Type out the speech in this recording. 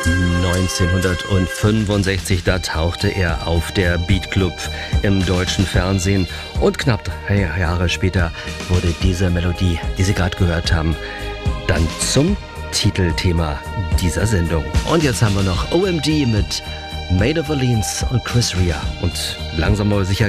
1965, da tauchte er auf, der Beat Club im deutschen Fernsehen. Und knapp 3 Jahre später wurde diese Melodie, die Sie gerade gehört haben, dann zum Titelthema dieser Sendung. Und jetzt haben wir noch OMD mit Maid of Orleans und Chris Rea. Und langsam aber sicher